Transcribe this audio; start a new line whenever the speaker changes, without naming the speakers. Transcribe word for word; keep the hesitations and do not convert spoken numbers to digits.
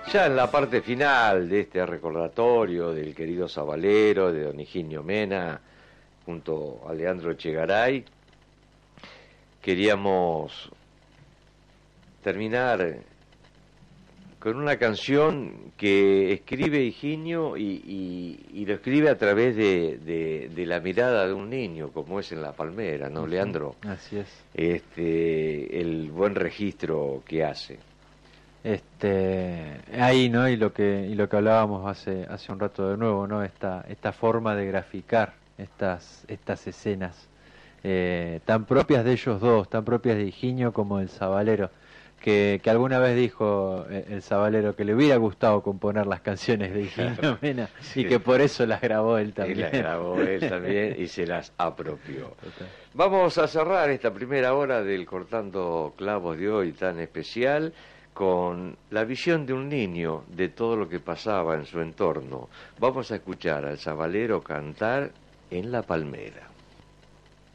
Ya en la parte final de este recordatorio del querido Sabalero, de don Higinio Mena, junto a Leandro Echegaray, queríamos terminar con una canción que escribe Higinio y, y, y lo escribe a través de, de, de la mirada de un niño, como es en La Palmera, ¿no, Leandro?
Así es.
Este, el buen registro que hace.
Este, ahí, ¿no? Y lo que y lo que hablábamos hace hace un rato de nuevo, ¿no? Esta esta forma de graficar estas estas escenas eh, tan propias de ellos dos, tan propias de Higinio como del Sabalero, que, que alguna vez dijo el, el Sabalero que le hubiera gustado componer las canciones de Higinio Mena
Sí.
y que por eso las grabó él también.
Y las grabó él también y se las apropió.
Total.
Vamos a cerrar esta primera hora del Cortando Clavos de hoy tan especial con la visión de un niño de todo lo que pasaba en su entorno. Vamos a escuchar al Sabalero cantar en La Palmera.